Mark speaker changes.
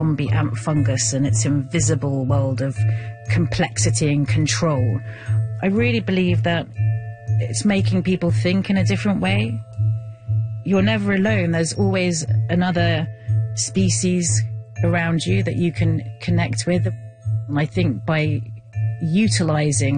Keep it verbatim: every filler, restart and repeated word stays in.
Speaker 1: zombie ant fungus and its invisible world of complexity and control. I really believe that it's making people think in a different way. You're never alone. There's always another species around you that you can connect with. And I think by utilizing